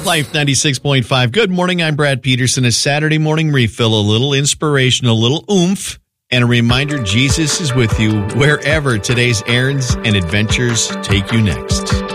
Life 96.5. Good morning. I'm Brad Peterson. A Saturday morning refill, a little inspiration, a little oomph, and a reminder Jesus is with you wherever today's errands and adventures take you next.